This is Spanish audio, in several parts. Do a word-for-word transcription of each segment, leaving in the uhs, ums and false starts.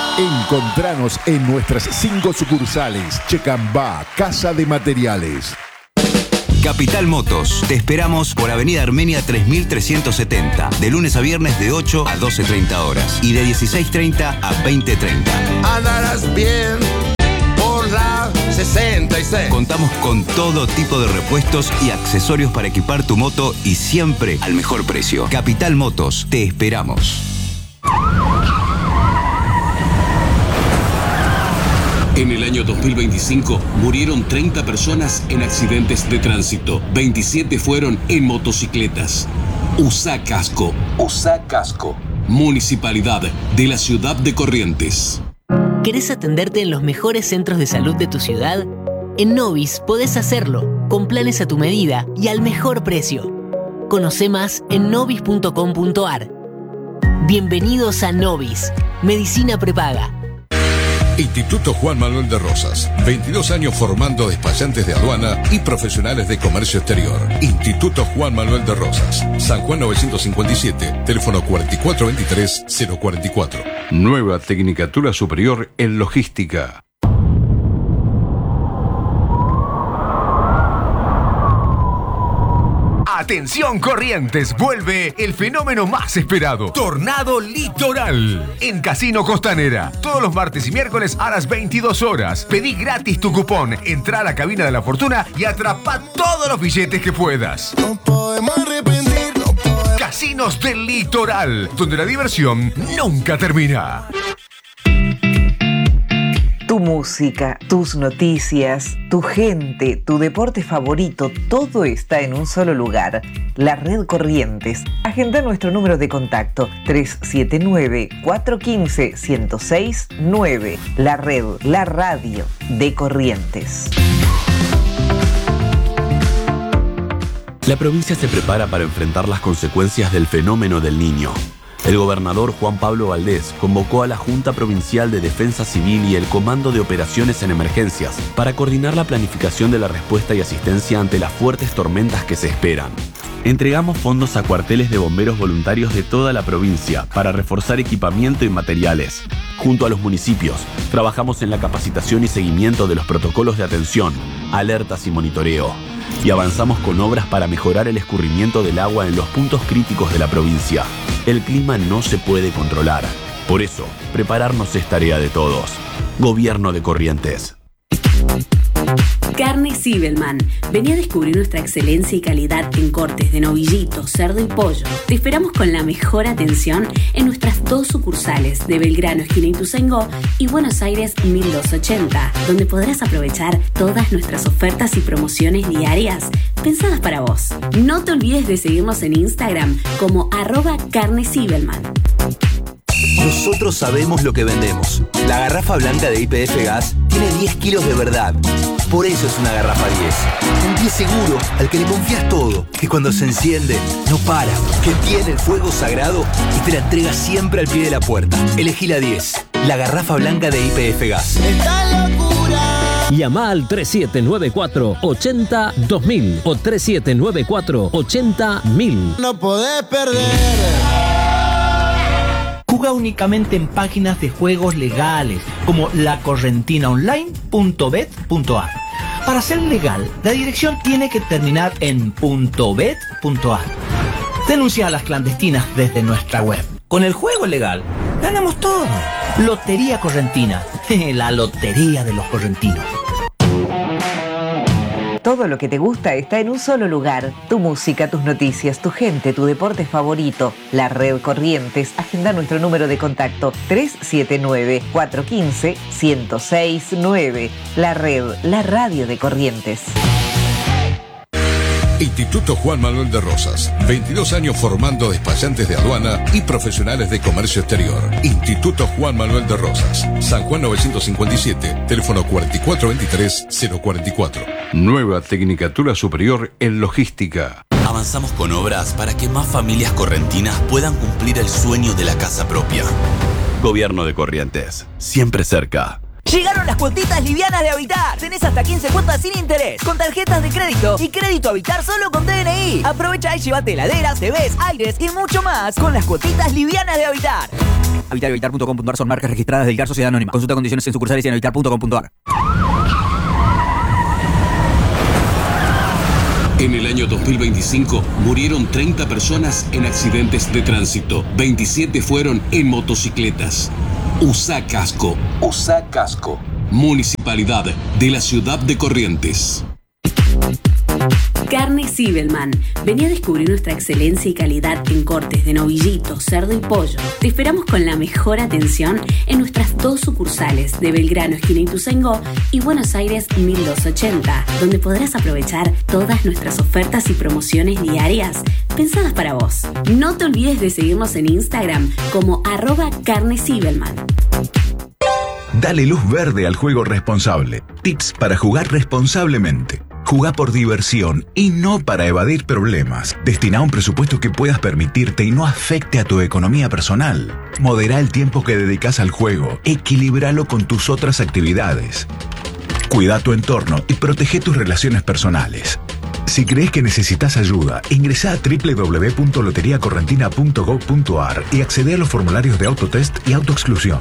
Encontranos en nuestras cinco sucursales. Checambá, Casa de Materiales. Capital Motos. Te esperamos por Avenida Armenia tres mil trescientos setenta. De lunes a viernes de ocho a doce treinta horas. Y de dieciséis treinta a veinte treinta. Andarás bien por la sesenta y seis. Contamos con todo tipo de repuestos y accesorios para equipar tu moto y siempre al mejor precio. Capital Motos. Te esperamos. En el año dos mil veinticinco murieron treinta personas en accidentes de tránsito. veintisiete fueron en motocicletas. Usa casco. Usa casco. Municipalidad de la Ciudad de Corrientes. ¿Querés atenderte en los mejores centros de salud de tu ciudad? En Novis podés hacerlo, con planes a tu medida y al mejor precio. Conoce más en novis punto com punto ar. Bienvenidos a Novis, Medicina Prepaga. Instituto Juan Manuel de Rosas. veintidós años formando despachantes de aduana y profesionales de comercio exterior. Instituto Juan Manuel de Rosas. San Juan novecientos cincuenta y siete. Teléfono cuatro cuatro dos tres cero cuatro cuatro. Nueva Tecnicatura Superior en Logística. Atención Corrientes, vuelve el fenómeno más esperado, Tornado Litoral, en Casino Costanera. Todos los martes y miércoles a las veintidós horas. Pedí gratis tu cupón, entra a la cabina de la fortuna y atrapa todos los billetes que puedas. No podemos arrepentir, no podemos... Casinos del Litoral, donde la diversión nunca termina. Tu música, tus noticias, tu gente, tu deporte favorito, todo está en un solo lugar. La Red Corrientes. Agenda nuestro número de contacto tres siete nueve, cuatro uno cinco, uno cero seis nueve. La Red, la radio de Corrientes. La provincia se prepara para enfrentar las consecuencias del fenómeno del Niño. El gobernador Juan Pablo Valdés convocó a la Junta Provincial de Defensa Civil y el Comando de Operaciones en Emergencias para coordinar la planificación de la respuesta y asistencia ante las fuertes tormentas que se esperan. Entregamos fondos a cuarteles de bomberos voluntarios de toda la provincia para reforzar equipamiento y materiales. Junto a los municipios, trabajamos en la capacitación y seguimiento de los protocolos de atención, alertas y monitoreo. Y avanzamos con obras para mejorar el escurrimiento del agua en los puntos críticos de la provincia. El clima no se puede controlar. Por eso, prepararnos es tarea de todos. Gobierno de Corrientes. Carne Zibelman. Vení a descubrir nuestra excelencia y calidad en cortes de novillito, cerdo y pollo. Te esperamos con la mejor atención en nuestras dos sucursales de Belgrano, esquina Ituzaingó, y Buenos Aires mil doscientos ochenta, donde podrás aprovechar todas nuestras ofertas y promociones diarias pensadas para vos. No te olvides de seguirnos en Instagram como arroba Carne Zibelman. Nosotros sabemos lo que vendemos. La garrafa blanca de Y P F Gas tiene diez kilos de verdad. Por eso es una garrafa diez. Un diez seguro al que le confías todo. Que cuando se enciende, no para. Que tiene el fuego sagrado y te la entrega siempre al pie de la puerta. Elegí la diez. La garrafa blanca de Y P F Gas. Esta locura. Llama al tres siete nueve cuatro, ocho cero, dos mil o tres siete nueve cuatro, ocho cero, mil. No podés perder. Juega únicamente en páginas de juegos legales como la correntina online punto bet punto ar. Para ser legal, la dirección tiene que terminar en .bet punto ar. Denuncia a las clandestinas desde nuestra web. Con el juego legal, ganamos todo. Lotería Correntina, la lotería de los correntinos. Todo lo que te gusta está en un solo lugar. Tu música, tus noticias, tu gente, tu deporte favorito. La Red Corrientes. Agenda nuestro número de contacto tres siete nueve, cuatro uno cinco, uno cero seis nueve. La Red, la radio de Corrientes. Instituto Juan Manuel de Rosas. veintidós años formando despachantes de aduana y profesionales de comercio exterior. Instituto Juan Manuel de Rosas. San Juan novecientos cincuenta y siete. Teléfono cuatro cuatro dos tres cero cuatro cuatro. Nueva Tecnicatura Superior en Logística. Avanzamos con obras para que más familias correntinas puedan cumplir el sueño de la casa propia. Gobierno de Corrientes. Siempre cerca. Llegaron las cuotitas livianas de Habitar. Tenés hasta quince cuotas sin interés, con tarjetas de crédito y crédito Habitar solo con D N I. Aprovecha y llévate heladeras, T Vs, aires y mucho más con las cuotitas livianas de Habitar. Habitar y habitar punto com punto ar son marcas registradas del G A R Sociedad Anónima. Consulta condiciones en sucursales y en habitar punto com punto ar. En el año dos mil veinticinco murieron treinta personas en accidentes de tránsito. veintisiete fueron en motocicletas. Usá casco. Usá casco. Municipalidad de la Ciudad de Corrientes. Carne Zibelman. Vení a descubrir nuestra excelencia y calidad en cortes de novillito, cerdo y pollo. Te esperamos con la mejor atención en nuestras dos sucursales de Belgrano, esquina Ituzaingó, y Buenos Aires mil doscientos ochenta, donde podrás aprovechar todas nuestras ofertas y promociones diarias pensadas para vos. No te olvides de seguirnos en Instagram como arroba Carne Zibelman. Dale luz verde al juego responsable. Tips para jugar responsablemente. Jugá por diversión y no para evadir problemas. Destina un presupuesto que puedas permitirte y no afecte a tu economía personal. Modera el tiempo que dedicas al juego. Equilíbralo con tus otras actividades. Cuida tu entorno y protege tus relaciones personales. Si crees que necesitas ayuda, ingresá a doble u doble u doble u punto lotería correntina punto gob punto ar y accede a los formularios de autotest y autoexclusión.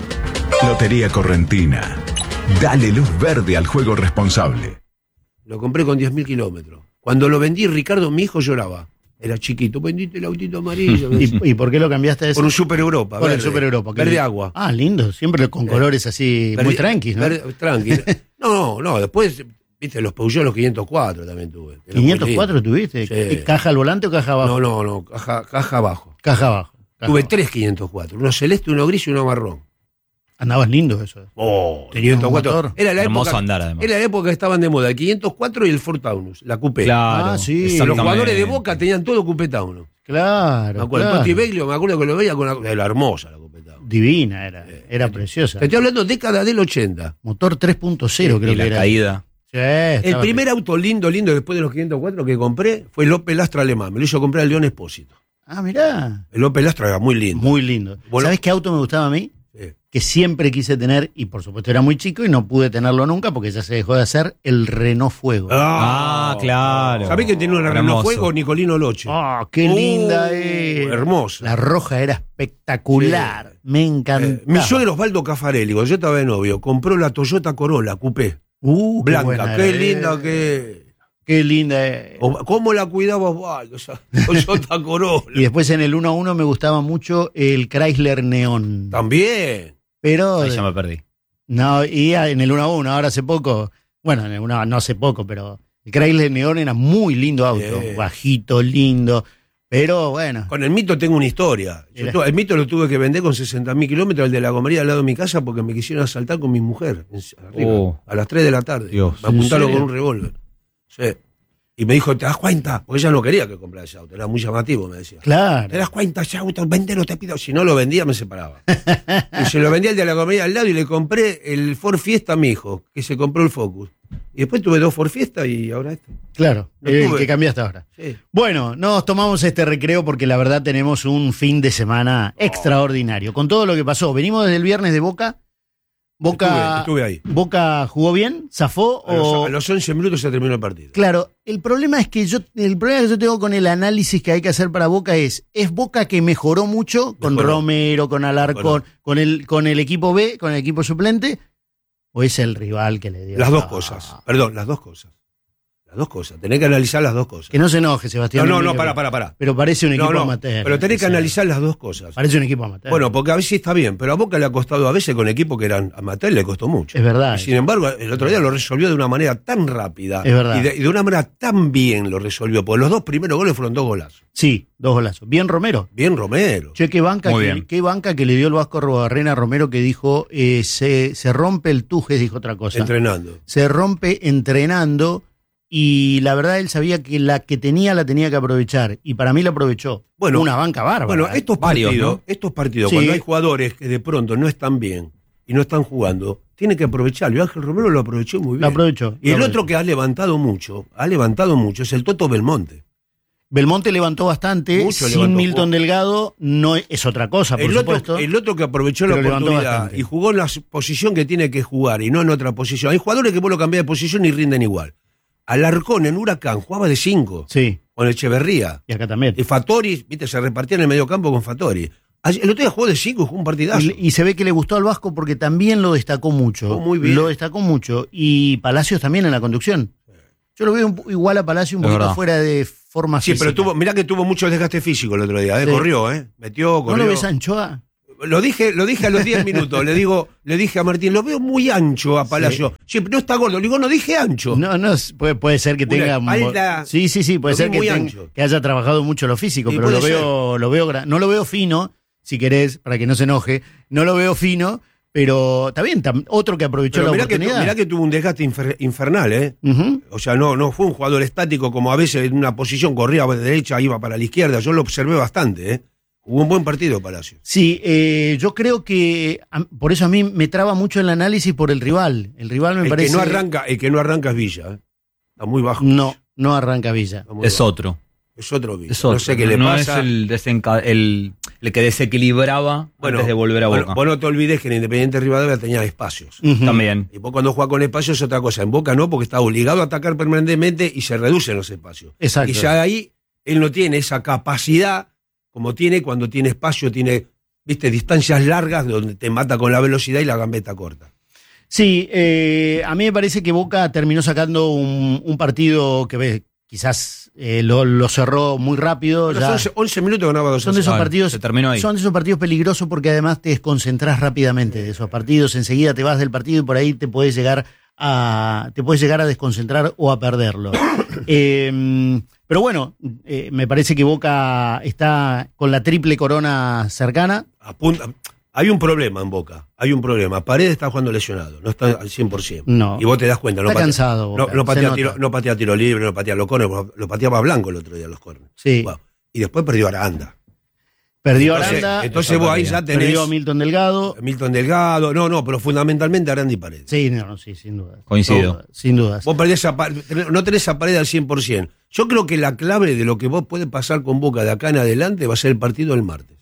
Lotería Correntina. Dale luz verde al juego responsable. Lo compré con diez mil kilómetros. Cuando lo vendí, Ricardo, mi hijo, lloraba. Era chiquito. Vendiste el autito amarillo. ¿Y, ¿Y por qué lo cambiaste a ese? Por un Super Europa. Por el Super Europa. Verde agua. Ah, lindo. Siempre con colores así, verde, muy tranquis, ¿no? Verde, tranqui. No, no, no. Después, viste, los Peugeot, los quinientos cuatro también tuve. ¿quinientos cuatro tuviste? Sí. ¿Caja al volante o caja abajo? No, no, no. Caja, caja abajo. Caja abajo. Caja tuve abajo. tres quinientos cuatro. Uno celeste, uno gris y uno marrón. Andabas lindo eso. Oh, tenía quinientos cuatro. un motor. Era la Hermoso época, andar, además. Era la época que estaban de moda el quinientos cuatro y el Ford Taunus, la coupé. Claro. Ah, sí. Los jugadores de Boca tenían todo coupé Taunus. Claro, Me acuerdo, claro. el Poti Beglio, me acuerdo que lo veía con la, era hermosa la coupé Taunus. Divina era, era preciosa. Te estoy hablando década del ochenta. Motor tres punto cero creo y que la era. caída. Sí, El estaba- primer auto lindo, lindo después de los quinientos cuatro que compré fue el Opel Astra alemán. Me lo hizo comprar el León Espósito. Ah, mirá. El Opel Astra era muy lindo. Muy lindo. Bueno. ¿Sabes qué auto me gustaba a mí? Sí. Que siempre quise tener, y por supuesto era muy chico y no pude tenerlo nunca porque ya se dejó de hacer, el Renault Fuego. Ah, claro. ¿Sabés que tenía una Renault Hermoso. Fuego? Nicolino Loche. ¡Ah, qué Oh, linda es! hermosa. La roja era espectacular. Me encantaba. Eh, mi suegro Osvaldo Cafarelli, cuando yo estaba de novio, compró la Toyota Corolla Coupé. Uh, qué Blanca, buena qué era. linda que... Qué linda es. O- ¿Cómo la cuidaba Osvaldo? Esa Toyota Corolla. Y después en el uno a uno me gustaba mucho el Chrysler Neon. También. Pero. Ahí ya me perdí. No, y en el uno a uno, ahora hace poco. Bueno, en el uno, no hace poco, pero el Chrysler Neon era muy lindo auto. Sí. Bajito, lindo. Pero bueno. Con el Mito tengo una historia. Yo Era- tu- el Mito lo tuve que vender con sesenta mil kilómetros, el de la gomería al lado de mi casa, porque me quisieron asaltar con mi mujer. en- arriba, Oh. a las tres de la tarde. Dios. Me apuntaron ¿En serio? con un revólver. Sí. Y me dijo, ¿te das cuenta? Porque ella no quería que comprara ese auto. Era muy llamativo, me decía. Claro. ¿Te das cuenta ese auto? Véndelo, te pido. Si no lo vendía, me separaba. Y se lo vendía al de la gomería al lado y le compré el Ford Fiesta a mi hijo, que se compró el Focus. Y después tuve dos Ford Fiesta y ahora esto. Claro, Lo el tuve. que cambiaste ahora. Sí. Bueno, nos tomamos este recreo porque la verdad tenemos un fin de semana extraordinario. Con todo lo que pasó. Venimos desde el viernes de Boca. Boca, Estuve, estuve ahí. Boca jugó bien, zafó A los, o... a los once minutos se terminó el partido. Claro, el problema es que yo, el problema que yo tengo con el análisis que hay que hacer para Boca es, ¿es Boca que mejoró mucho con Mejoró. Romero, con Alarcón, Mejoró. con el, con el equipo B, con el equipo suplente? ¿O es el rival que le dio? Las dos Ah, cosas. Perdón, las dos cosas. Las dos cosas. Tenés que analizar las dos cosas. Que no se enoje, Sebastián. No, no, no, Domínguez, para, para, para. Pero parece un No, equipo no, amateur. pero tenés que o sea, analizar las dos cosas. Parece un equipo amateur. Bueno, porque a veces está bien, pero a Boca le ha costado a veces con equipos que eran amateur, le costó mucho. Es verdad. Y sin embargo, el otro día lo resolvió de una manera tan rápida. Es verdad. Y de, y de una manera tan bien lo resolvió. Porque los dos primeros goles fueron dos golazos. Sí, dos golazos. Bien Romero. Bien Romero. Che, qué banca, Muy que, bien. qué banca que le dio el Vasco Arrobarrena a Romero que dijo, eh, se, se rompe el tuje, dijo otra cosa. Entrenando. Se rompe entrenando y la verdad él sabía que la que tenía la tenía que aprovechar y para mí la aprovechó. Bueno, una banca bárbara. Bueno, ¿eh? estos Varios, partidos, ¿no? estos partidos Sí. cuando hay jugadores que de pronto no están bien y no están jugando, tienen que aprovecharlo. Y Ángel Romero lo aprovechó muy bien. Lo aprovechó. Y el lo otro aprovechó. que ha levantado mucho, ha levantado mucho, es el Toto Belmonte. Belmonte levantó bastante, Mucho sin levantó. Milton Delgado no es otra cosa, por El supuesto. otro, el otro que aprovechó la Pero levantó oportunidad bastante. y jugó en la posición que tiene que jugar y no en otra posición. Hay jugadores que vos lo cambiás de posición y rinden igual. Alarcón en Huracán jugaba de cinco Sí, con Echeverría. y acá también. Y Fattori, viste, se repartía en el medio campo con Fattori. El otro día jugó de cinco, jugó un partidazo. Y, y se ve que le gustó al Vasco porque también lo destacó mucho. Oh, muy bien. Lo destacó mucho. Y Palacios también en la conducción. Yo lo veo un, igual a Palacios un Es poquito verdad. fuera de forma Sí, física. pero tuvo, mirá que tuvo mucho desgaste físico el otro día, ¿eh? Sí. Corrió, ¿eh? Metió, corrió. ¿No lo ves a Anchoa? Lo dije, lo dije a los diez minutos, le digo, le dije a Martín, lo veo muy ancho a Palacio. Sí, pero no está gordo, le digo, no dije ancho. No, no, puede, puede ser que Una tenga... un- espalda- sí, sí, sí, puede lo ser vi que, muy ten- ancho. que haya trabajado mucho lo físico, Sí, pero lo puede veo, lo veo, gra- no lo veo fino, si querés, para que no se enoje, no lo veo fino, pero está bien, tam- otro que aprovechó Pero la mirá que, tu- oportunidad. mirá que tuvo un desgaste infer- infernal, ¿eh? Ujú. O sea, no, no fue un jugador estático como a veces en una posición corría de derecha, iba para la izquierda. Yo lo observé bastante, ¿eh? Hubo un buen partido Palacio. Sí, eh, yo creo que a- por eso a mí me traba mucho el análisis por el rival. El rival me El parece... que no arranca, el que no arranca es Villa, ¿eh? Está muy bajo. No, no arranca Villa. muy Es bajo. otro. Es otro Villa. Es otro. No sé qué le no pasa. es el, desenca- el, el que desequilibraba antes de volver a bueno, Boca. vos no te olvides que en Independiente Rivadavia tenía espacios. Ujú. También. Y vos cuando jugás con espacios es otra cosa. En Boca no, porque está obligado a atacar permanentemente y se reducen los espacios. Exacto. Y ya ahí él no tiene esa capacidad como tiene cuando tiene espacio, tiene, viste, distancias largas donde te mata con la velocidad y la gambeta corta. Sí, eh, a mí me parece que Boca terminó sacando un, un partido que ve, quizás eh, lo, lo cerró muy rápido. Bueno, ya. son once, once minutos ganaba dos a Son de esos cero. partidos, se terminó ahí. son de esos partidos peligrosos porque además te desconcentrás rápidamente de esos partidos. Enseguida te vas del partido y por ahí te puedes llegar a te puedes llegar a desconcentrar o a perderlo. eh, pero bueno, eh, me parece que Boca está con la triple corona cercana. Apunta- hay un problema en Boca, hay un problema. Paredes está jugando lesionado, no está al cien por ciento. No. Y vos te das cuenta, no Está patea, cansado, no, Boca, no se patea nota. tiro, no patea tiro libre, no patea los corners, lo pateaba Blanco el otro día los corners. Sí. Bueno, y después perdió Aranda. Perdió Entonces- Aranda. entonces vos ahí ya tenés- Perdió a Milton Delgado. Milton Delgado, no, no, pero fundamentalmente Aranda y Paredes. Sí, no, no, sí, sin duda. Coincido. No, sin dudas. Vos perdés a, Pa- no tenés a Paredes al cien por ciento. Yo creo que la clave de lo que vos puede pasar con Boca de acá en adelante va a ser el partido del martes.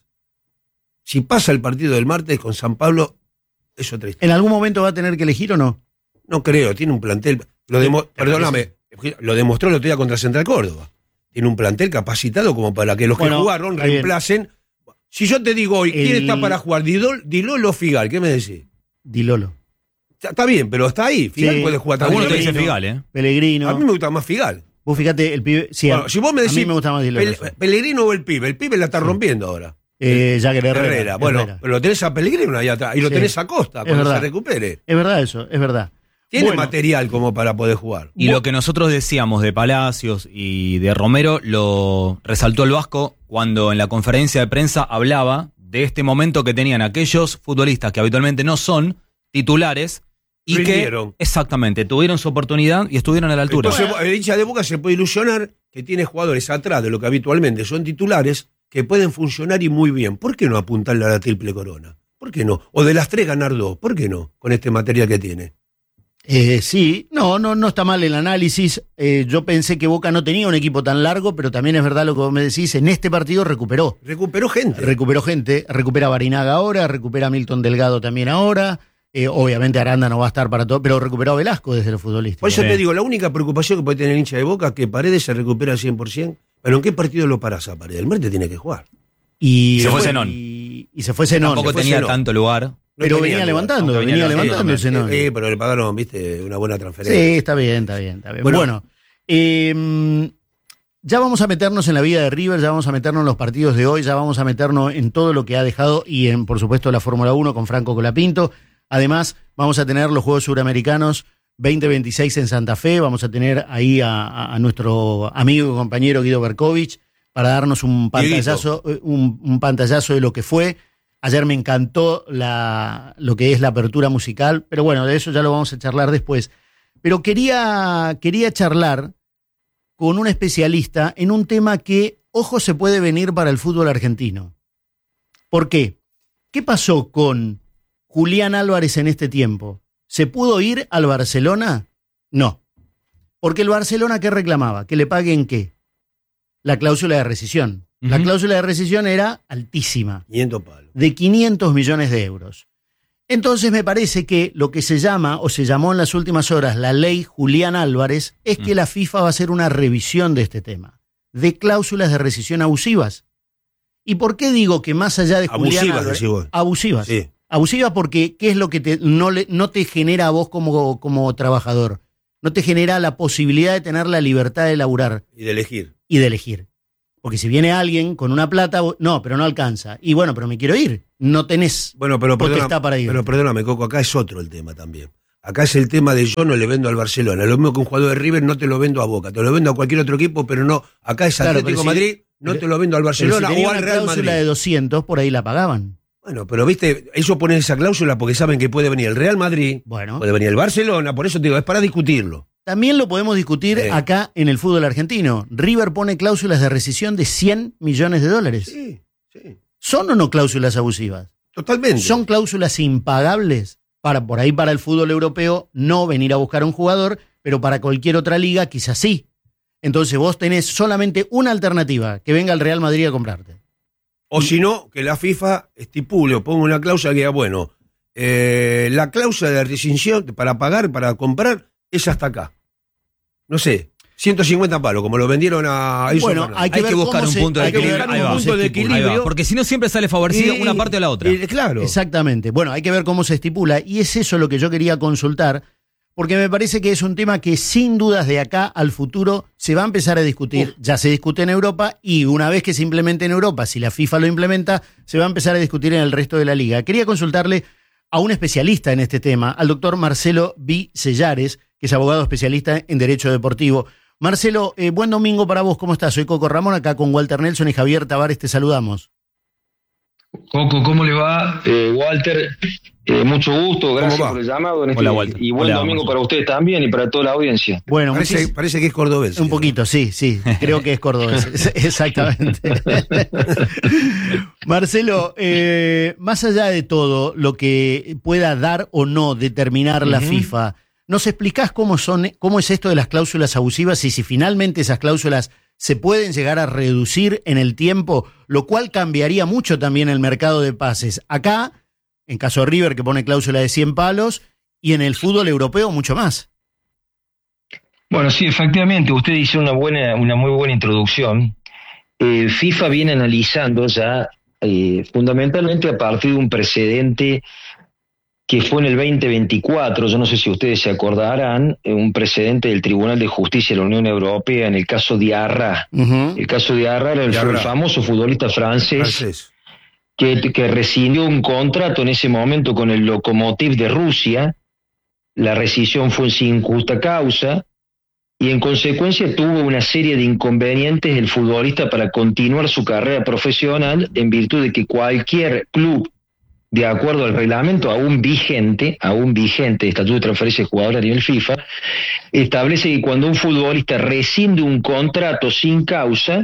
Si pasa el partido del martes con San Pablo, es otra historia. ¿En algún momento va a tener que elegir o no? No creo, tiene un plantel. Lo demo- perdóname, lo demostró el otro día contra Central Córdoba. Tiene un plantel capacitado como para que los Bueno, que jugaron está bien. reemplacen. Si yo te digo hoy, ¿quién El- está para jugar? Didol, Dilolo o Figal, ¿qué me decís? Dilolo. Está, está bien, pero está ahí. Figal Sí. puede jugar Alguno también. te dice Figal, ¿eh? Pellegrino. A mí me gusta más Figal. Vos fíjate, el pibe. Sí, Bueno, a, si vos me a decís, mí me gusta más Dilolo. Pel- sí. Pellegrino o el pibe, el pibe la está rompiendo ahora. Eh, Jagger Herrera. Herrera. Bueno, Herrera. pero lo tenés a Pellegrino ahí atrás y lo Sí. tenés a Costa Es cuando verdad. se recupere. Es verdad eso, es verdad. Tiene Bueno. material como para poder jugar. Y lo que nosotros decíamos de Palacios y de Romero lo resaltó el Vasco cuando en la conferencia de prensa hablaba de este momento que tenían aquellos futbolistas que habitualmente no son titulares y Rindieron. que exactamente tuvieron su oportunidad y estuvieron a la altura. Entonces, el hincha de Boca se puede ilusionar que tiene jugadores atrás de lo que habitualmente son titulares que pueden funcionar y muy bien. ¿Por qué no apuntarle a la triple corona? ¿Por qué no? O de las tres ganar dos. ¿Por qué no? Con este material que tiene. Eh, sí, no, no, no está mal el análisis. Eh, yo pensé que Boca no tenía un equipo tan largo, pero también es verdad lo que vos me decís. En este partido recuperó. Recuperó gente. Recuperó gente. Recupera a Barinaga ahora, recupera a Milton Delgado también ahora. Eh, obviamente Aranda no va a estar para todo, pero recuperó a Velasco desde los futbolistas. Por eso te digo, la única preocupación que puede tener el hincha de Boca es que Paredes se recupera al cien por ciento. Pero ¿en qué partido lo parás a Paredes? El martes tiene que jugar. Y se fue Zenón. Y, y se fue Zenón. Tampoco Se fue tenía Zenón. tanto lugar. No Pero tenía venía lugar. levantando, Aunque venía venía levantando el levantando, Zenón. Sí, pero le pagaron, viste, una buena transferencia. Sí, está bien, está bien, está bien. Bueno, Bueno. eh, ya vamos a meternos en la vida de River, ya vamos a meternos en los partidos de hoy, ya vamos a meternos en todo lo que ha dejado y en, por supuesto, la Fórmula uno con Franco Colapinto. Además, vamos a tener los Juegos Suramericanos veinte veintiséis en Santa Fe, vamos a tener ahí a, a- a nuestro amigo y compañero Guido Berkovich para darnos un pantallazo, un, un pantallazo de lo que fue. Ayer me encantó la, lo que es la apertura musical, pero bueno, de eso ya lo vamos a charlar después. Pero quería, quería charlar con un especialista en un tema que, ojo, se puede venir para el fútbol argentino. ¿Por qué? ¿Qué pasó con Julián Álvarez en este tiempo? ¿Se pudo ir al Barcelona? No. Porque el Barcelona, ¿qué reclamaba? ¿Que le paguen qué? La cláusula de rescisión. La Ujú. cláusula de rescisión era altísima, quinientos palos. de quinientos millones de euros. Entonces me parece que lo que se llama, o se llamó en las últimas horas, la ley Julián Álvarez, es que la FIFA va a hacer una revisión de este tema, de cláusulas de rescisión abusivas. ¿Y por qué digo que más allá de Julián Abusivas, Álvarez, decís vos. abusivas? Sí. Abusivas porque ¿qué es lo que te, no, le, no te genera a vos como, como trabajador? No te genera la posibilidad de tener la libertad de laburar. Y de elegir. Y de elegir. Porque si viene alguien con una plata, vos- no, pero no alcanza. Y bueno, pero me quiero ir. No tenés Bueno, pero potestad perdona, para ir. pero perdóname, Coco, acá es otro el tema también. Acá es el tema de yo no le vendo al Barcelona. Lo mismo que un jugador de River no te lo vendo a Boca. Te lo vendo a cualquier otro equipo, pero no. Acá es Claro, Atlético pero si- Madrid, no pero- te lo vendo al Pero si Barcelona tenía o al una Real cláusula Madrid. de doscientos, por ahí la pagaban. Bueno, pero viste, ellos ponen esa cláusula porque saben que puede venir el Real Madrid, Bueno. puede venir el Barcelona, por eso te digo, es para discutirlo. También lo podemos discutir Sí. acá en el fútbol argentino. River pone cláusulas de rescisión de cien millones de dólares. Sí, sí. ¿Son o no cláusulas abusivas? Totalmente. ¿Son cláusulas impagables para, por ahí, para el fútbol europeo no venir a buscar a un jugador, pero para cualquier otra liga quizás sí? Entonces vos tenés solamente una alternativa, que venga el Real Madrid a comprarte. O si no, que la FIFA estipule o ponga una cláusula que diga, bueno, eh, la cláusula de rescisión para pagar, para comprar, es hasta acá. No sé, ciento cincuenta palos, como lo vendieron a Edson Bueno, Fernández. hay que ver buscar cómo un se- punto de hay que equilibrio. buscar Ahí un va, punto se de estipula. equilibrio. Ahí va, porque si no siempre sale favorecido Y- una parte o la otra. y- claro. Exactamente. Bueno, hay que ver cómo se estipula. Y es eso lo que yo quería consultar, porque me parece que es un tema que sin dudas de acá al futuro se va a empezar a discutir. Ya se discute en Europa y una vez que se implemente en Europa, si la FIFA lo implementa, se va a empezar a discutir en el resto de la liga. Quería consultarle a un especialista en este tema, al doctor Marcelo Vicellares, que es abogado especialista en Derecho Deportivo. Marcelo, eh, buen domingo para vos. ¿Cómo estás? Soy Coco Ramón, acá con Walter Nelson y Javier Tavares, te saludamos. Coco, ¿cómo le va? Eh, Walter, eh, mucho gusto, gracias por el llamado. En este, Hola, Walter. y buen Hola, domingo Marcelo. para ustedes también y para toda la audiencia. Bueno, Parece, muchis- parece que es cordobés. Un poquito, sí, sí, creo que es cordobés, exactamente. Marcelo, eh, más allá de todo lo que pueda dar o no determinar la Ujú. FIFA, ¿nos explicás cómo son, cómo es esto de las cláusulas abusivas y si finalmente esas cláusulas se pueden llegar a reducir en el tiempo, lo cual cambiaría mucho también el mercado de pases? Acá, en caso de River, que pone cláusula de cien palos, y en el fútbol europeo mucho más. Bueno, sí, efectivamente, usted hizo una buena, una muy buena introducción. Eh, FIFA viene analizando ya, eh, fundamentalmente a partir de un precedente que fue en el veinte veinticuatro, yo no sé si ustedes se acordarán, eh, un precedente del Tribunal de Justicia de la Unión Europea en el caso Diarra. El caso Diarra era el, Diarra. el famoso futbolista francés, Francés. que, que rescindió un contrato en ese momento con el Lokomotiv de Rusia. La rescisión fue sin justa causa y en consecuencia tuvo una serie de inconvenientes el futbolista para continuar su carrera profesional en virtud de que cualquier club, de acuerdo al reglamento aún vigente, aún vigente de Estatuto de Transferencia de Jugadores a nivel FIFA, establece que cuando un futbolista rescinde un contrato sin causa,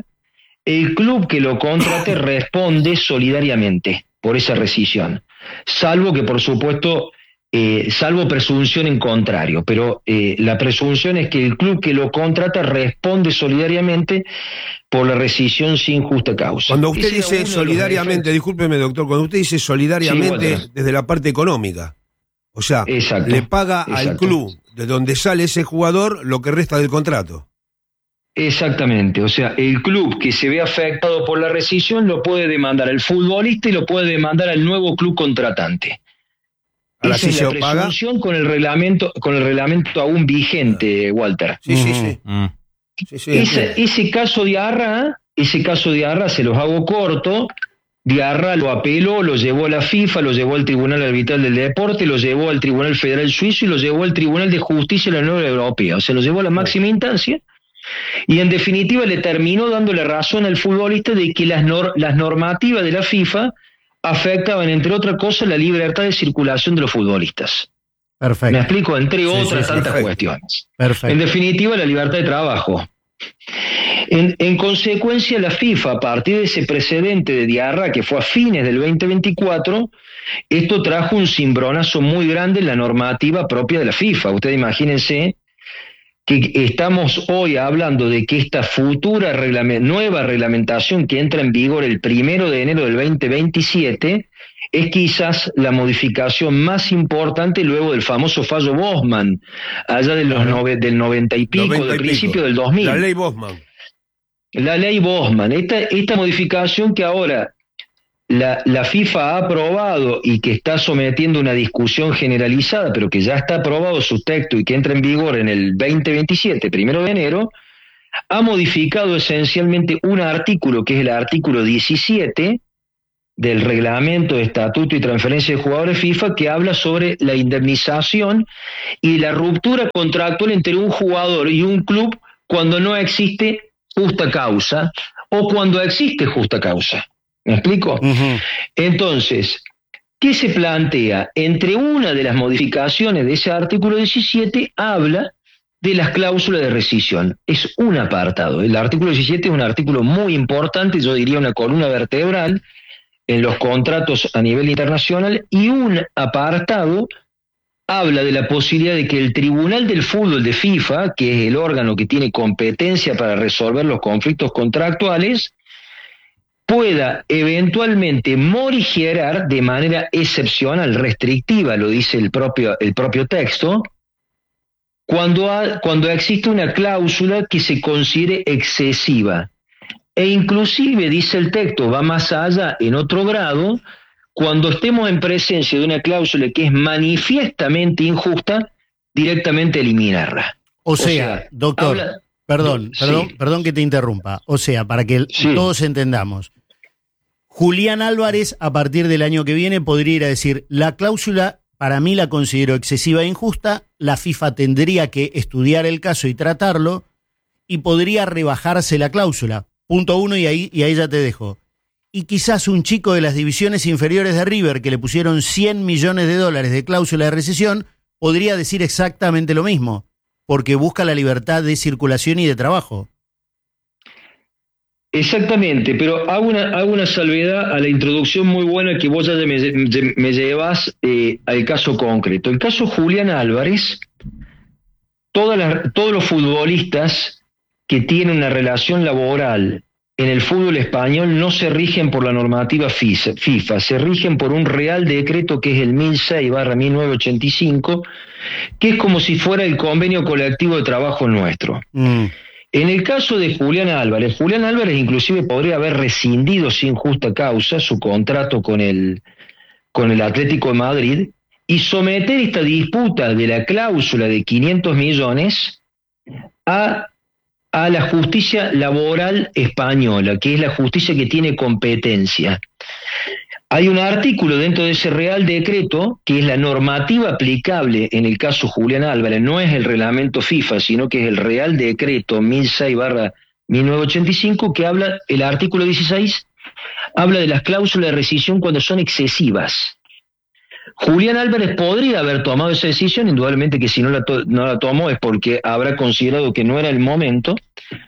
el club que lo contrate responde solidariamente por esa rescisión, salvo que, por supuesto, eh, salvo presunción en contrario, pero eh, la presunción es que el club que lo contrata responde solidariamente por la rescisión sin justa causa. Cuando usted Ese era dice uno de los solidariamente, efectos. discúlpeme doctor, cuando usted dice solidariamente Sí, Walter. desde la parte económica, o sea, Exacto, le paga al exacto. club de donde sale ese jugador lo que resta del contrato. Exactamente, o sea, el club que se ve afectado por la rescisión lo puede demandar al futbolista y lo puede demandar al nuevo club contratante. Ahora, Esa si es la se paga- presunción con el reglamento, con el reglamento aún vigente, Walter. Sí, sí, sí. Mm. Sí, sí, Ese, entiendo. ese caso de Arra, ese caso de Arra se los hago corto. Diarra lo apeló, lo llevó a la FIFA, lo llevó al Tribunal Arbitral del Deporte, lo llevó al Tribunal Federal Suizo y lo llevó al Tribunal de Justicia de la Unión Europea. O sea, lo llevó a la máxima instancia y en definitiva le terminó dando la razón al futbolista de que las, nor- las normativas de la FIFA afectaban, entre otras cosas, la libertad de circulación de los futbolistas. Perfecto. Me explico, entre Sí, otras sí, sí, tantas perfecto. cuestiones. Perfecto. En definitiva, la libertad de trabajo. En, en consecuencia, la FIFA, a partir de ese precedente de Diarra, que fue a fines del veinte veinticuatro, esto trajo un cimbronazo muy grande en la normativa propia de la FIFA. Ustedes imagínense que estamos hoy hablando de que esta futura reglame- nueva reglamentación que entra en vigor el primero de enero del veinte veintisiete es quizás la modificación más importante luego del famoso fallo Bosman, allá de los nove- del noventa y pico, noventa y del pico. principio del dos mil. La ley Bosman. La ley Bosman, esta, esta modificación que ahora la, la FIFA ha aprobado y que está sometiendo una discusión generalizada, pero que ya está aprobado su texto y que entra en vigor en el veinte veintisiete, primero de enero, ha modificado esencialmente un artículo, que es el artículo diecisiete del Reglamento de Estatuto y Transferencia de Jugadores FIFA, que habla sobre la indemnización y la ruptura contractual entre un jugador y un club cuando no existe justa causa o cuando existe justa causa. ¿Me explico? Uh-huh. Entonces, ¿qué se plantea? Entre una de las modificaciones de ese artículo diecisiete habla de las cláusulas de rescisión. Es un apartado. El artículo diecisiete es un artículo muy importante, yo diría una columna vertebral en los contratos a nivel internacional, y un apartado habla de la posibilidad de que el Tribunal del Fútbol de FIFA, que es el órgano que tiene competencia para resolver los conflictos contractuales, pueda eventualmente morigerar de manera excepcional, restrictiva, lo dice el propio, el propio texto, cuando, ha, cuando existe una cláusula que se considere excesiva. E inclusive, dice el texto, va más allá en otro grado, cuando estemos en presencia de una cláusula que es manifiestamente injusta, directamente eliminarla. O, o sea, sea, doctor, habla, perdón, sí. perdón, perdón que te interrumpa. O sea, para que sí. todos entendamos, Julián Álvarez, a partir del año que viene, podría ir a decir, la cláusula para mí la considero excesiva e injusta, la FIFA tendría que estudiar el caso y tratarlo, y podría rebajarse la cláusula. Punto uno, y ahí, y ahí ya te dejo. Y quizás un chico de las divisiones inferiores de River, que le pusieron cien millones de dólares de cláusula de rescisión, podría decir exactamente lo mismo, porque busca la libertad de circulación y de trabajo. Exactamente, pero hago una, hago una salvedad a la introducción muy buena que vos ya me, me llevas eh, al caso concreto. El caso Julián Álvarez, todas las, todos los futbolistas que tienen una relación laboral en el fútbol español no se rigen por la normativa FIFA, se rigen por un real decreto que es el mil seis barra mil novecientos ochenta y cinco, que es como si fuera el convenio colectivo de trabajo nuestro. Mm. En el caso de Julián Álvarez, Julián Álvarez inclusive podría haber rescindido sin justa causa su contrato con el, con el Atlético de Madrid y someter esta disputa de la cláusula de quinientos millones a a la justicia laboral española, que es la justicia que tiene competencia. Hay un artículo dentro de ese Real Decreto, que es la normativa aplicable en el caso Julián Álvarez, no es el reglamento FIFA, sino que es el Real Decreto mil seis barra mil novecientos ochenta y cinco, que habla, el artículo dieciséis, habla de las cláusulas de rescisión cuando son excesivas. Julián Álvarez podría haber tomado esa decisión, indudablemente que si no la, to- no la tomó es porque habrá considerado que no era el momento,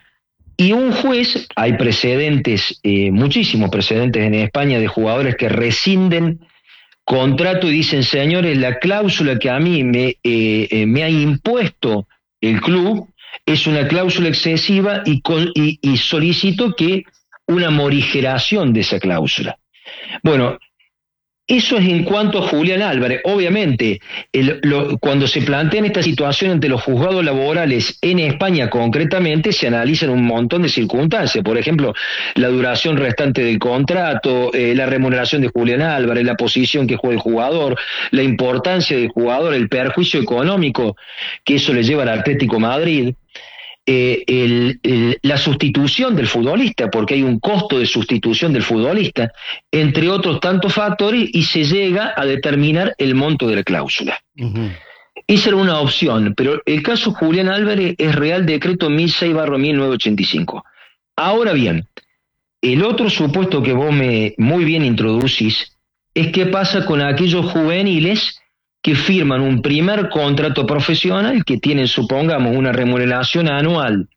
y un juez, hay precedentes, eh, muchísimos precedentes en España de jugadores que rescinden contrato y dicen, señores, la cláusula que a mí me, eh, eh, me ha impuesto el club es una cláusula excesiva y, con, y, y solicito que una morigeración de esa cláusula. Bueno, eso es en cuanto a Julián Álvarez. Obviamente, el, lo, cuando se plantean esta situación entre los juzgados laborales en España concretamente, se analizan un montón de circunstancias. Por ejemplo, la duración restante del contrato, eh, la remuneración de Julián Álvarez, la posición que juega el jugador, la importancia del jugador, el perjuicio económico que eso le lleva al Atlético Madrid. Eh, el, el, la sustitución del futbolista, porque hay un costo de sustitución del futbolista, entre otros tantos factores, y se llega a determinar el monto de la cláusula. Uh-huh. Esa era una opción, pero el caso Julián Álvarez es Real Decreto mil seis barra mil novecientos ochenta y cinco. Ahora bien, el otro supuesto que vos me muy bien introducís es qué pasa con aquellos juveniles que firman un primer contrato profesional, que tienen, supongamos, una remuneración anual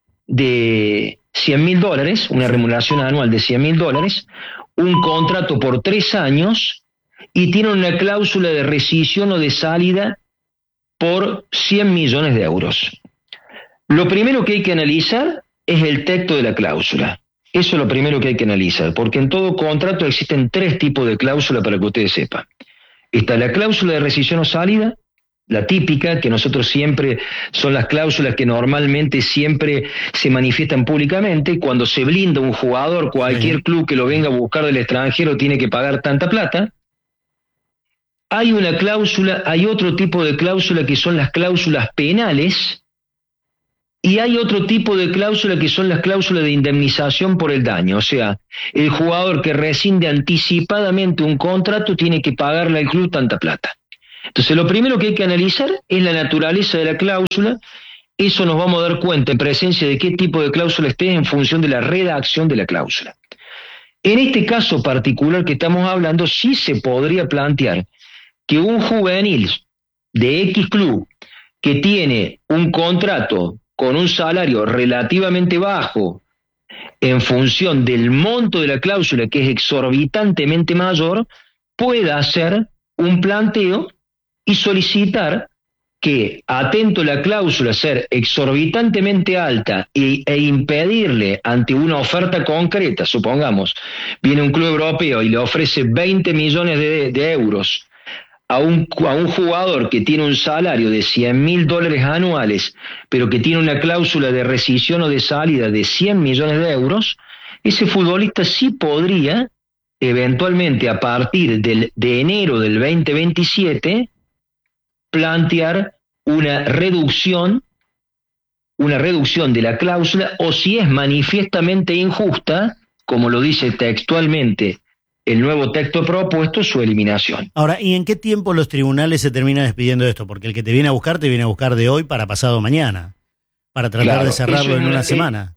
de cien mil dólares, una remuneración anual de cien mil dólares, un contrato por tres años, y tienen una cláusula de rescisión o de salida por cien millones de euros. Lo primero que hay que analizar es el texto de la cláusula. Eso es lo primero que hay que analizar, porque en todo contrato existen tres tipos de cláusula para que ustedes sepan. Está la cláusula de rescisión o salida, la típica, que nosotros siempre, son las cláusulas que normalmente siempre se manifiestan públicamente. Cuando se blinda un jugador, cualquier sí. club que lo venga a buscar del extranjero tiene que pagar tanta plata. Hay una cláusula, hay otro tipo de cláusula que son las cláusulas penales, y hay otro tipo de cláusula que son las cláusulas de indemnización por el daño. O sea, el jugador que rescinde anticipadamente un contrato tiene que pagarle al club tanta plata. Entonces, lo primero que hay que analizar es la naturaleza de la cláusula. Eso nos vamos a dar cuenta en presencia de qué tipo de cláusula esté en función de la redacción de la cláusula. En este caso particular que estamos hablando, sí se podría plantear que un juvenil de X club que tiene un contrato con un salario relativamente bajo en función del monto de la cláusula, que es exorbitantemente mayor, pueda hacer un planteo y solicitar que, atento a la cláusula ser exorbitantemente alta e, e impedirle ante una oferta concreta, supongamos, viene un club europeo y le ofrece veinte millones de, de euros a un, a un jugador que tiene un salario de cien mil dólares anuales, pero que tiene una cláusula de rescisión o de salida de cien millones de euros, ese futbolista sí podría, eventualmente a partir del, de enero del veinte veintisiete, plantear una reducción, una reducción de la cláusula, o si es manifiestamente injusta, como lo dice textualmente el nuevo texto propuesto, su eliminación. Ahora, ¿y en qué tiempo los tribunales se terminan despidiendo de esto? Porque el que te viene a buscar, te viene a buscar de hoy para pasado mañana, para tratar Claro, de cerrarlo en una, una semana.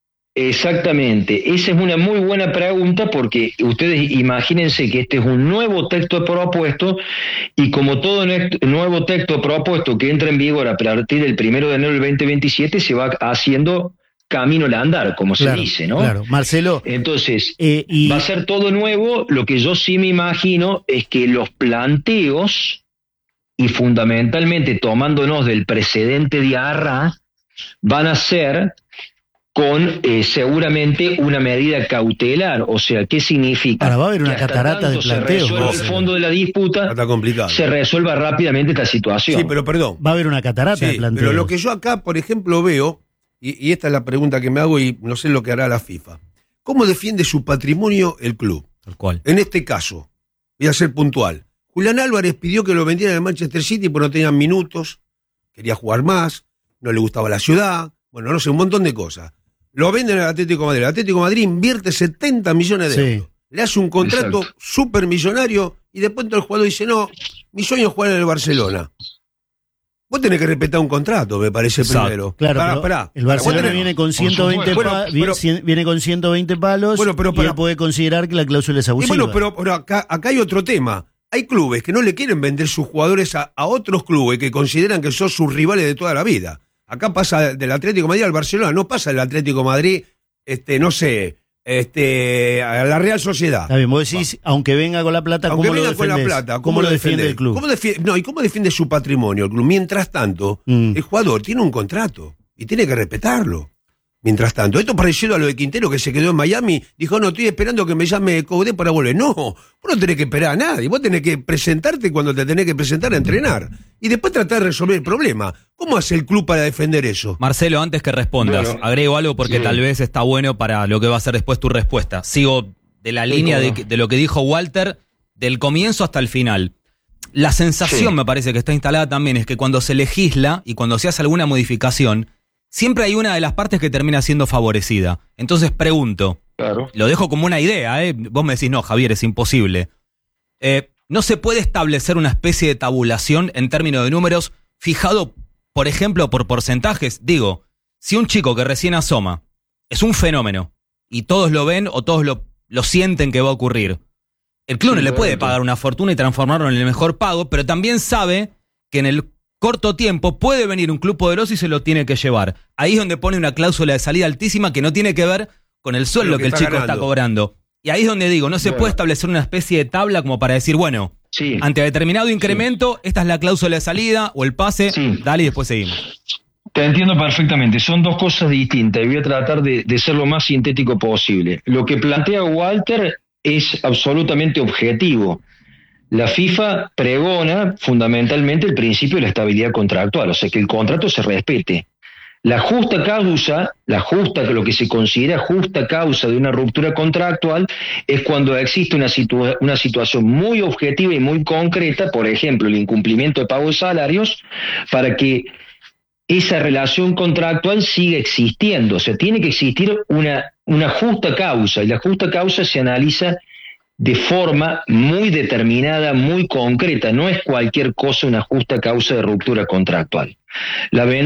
Exactamente, esa es una muy buena pregunta, porque ustedes imagínense que este es un nuevo texto propuesto, y como todo nuevo texto propuesto que entra en vigor a partir del primero de enero del veinte veintisiete, se va haciendo camino al andar, como Claro, se dice, ¿no? Claro, Marcelo. Entonces, eh, y... va a ser todo nuevo. Lo que yo sí me imagino es que los planteos, y fundamentalmente tomándonos del precedente de Arra, van a ser con eh, seguramente una medida cautelar. O sea, ¿qué significa? Ahora va a haber una que hasta catarata de tanto planteos. se resuelva el fondo de la disputa, Está complicado. se resuelva rápidamente esta situación. Sí, pero perdón. Va a haber una catarata Sí, de planteos. pero lo que yo acá, por ejemplo, veo, y, y esta es la pregunta que me hago y no sé lo que hará la FIFA, ¿cómo defiende su patrimonio el club? Tal cual. En este caso, voy a ser puntual. Julián Álvarez pidió que lo vendieran al Manchester City porque no tenían minutos, quería jugar más, no le gustaba la ciudad, bueno, no sé, un montón de cosas. Lo venden al Atlético de Madrid. El Atlético de Madrid invierte setenta millones de Sí. euros. Le hace un contrato Exacto. súper millonario y después el jugador dice, no, mi sueño es jugar en el Barcelona. Vos tenés que respetar un contrato, me parece, Exacto. primero. Claro, Pará, pero pará. el Barcelona Vos tenés- viene con ciento veinte, Bueno, pa- pero- viene, viene con ciento veinte palos, Bueno, pero y para- él puede considerar que la cláusula es Y abusiva. bueno, pero, pero acá, acá hay otro tema. Hay clubes que no le quieren vender sus jugadores a, a otros clubes que consideran que son sus rivales de toda la vida. Acá pasa del Atlético de Madrid al Barcelona, no pasa del Atlético de Madrid, este, no sé, este, a la Real Sociedad. Está bien, vos decís, aunque venga con la plata, Aunque ¿cómo lo venga con la defendés? plata, ¿Cómo, lo defiende defendés? el club? ¿Cómo defiende, no, ¿y cómo defiende su patrimonio el club? Mientras tanto, Mm. el jugador tiene un contrato y tiene que respetarlo. Mientras tanto, esto parecido a lo de Quintero, que se quedó en Miami, dijo, no, estoy esperando que me llame Coudet para volver. No, vos no tenés que esperar a nadie, vos tenés que presentarte cuando te tenés que presentar a entrenar. Y después tratar de resolver el problema. ¿Cómo hace el club para defender eso? Marcelo, antes que respondas, Bueno, agrego algo porque sí. tal vez está bueno para lo que va a ser después tu respuesta. Sigo de la Sí, línea cómo de, no. que- de lo que dijo Walter, del comienzo hasta el final. La sensación, Sí. me parece que está instalada también, es que cuando se legisla y cuando se hace alguna modificación, siempre hay una de las partes que termina siendo favorecida. Entonces pregunto, Claro. lo dejo como una idea, ¿eh? Vos me decís, no, Javier, es imposible. Eh, ¿No se puede establecer una especie de tabulación en términos de números fijado, por ejemplo, por porcentajes? Digo, si un chico que recién asoma es un fenómeno y todos lo ven o todos lo, lo sienten que va a ocurrir, el club Sí, no le puede correcto. pagar una fortuna y transformarlo en el mejor pago, pero también sabe que en el corto tiempo puede venir un club poderoso y se lo tiene que llevar. Ahí es donde pone una cláusula de salida altísima que no tiene que ver con el sueldo Lo que, que el está chico está ganando. cobrando. Y ahí es donde digo, no se Bueno. puede establecer una especie de tabla como para decir, bueno, Sí. ante determinado incremento, esta es la cláusula de salida o el pase, Sí. dale y después seguimos. Te entiendo perfectamente, son dos cosas distintas y voy a tratar de, de ser lo más sintético posible. Lo que plantea Walter es absolutamente objetivo. la FIFA pregona fundamentalmente el principio de la estabilidad contractual, o sea, que el contrato se respete. La justa causa, la justa, lo que se considera justa causa de una ruptura contractual es cuando existe una, situa- una situación muy objetiva y muy concreta, por ejemplo, el incumplimiento de pago de salarios, para que esa relación contractual siga existiendo. O sea, tiene que existir una, una justa causa, y la justa causa se analiza de forma muy determinada, muy concreta. No es cualquier cosa una justa causa de ruptura contractual. La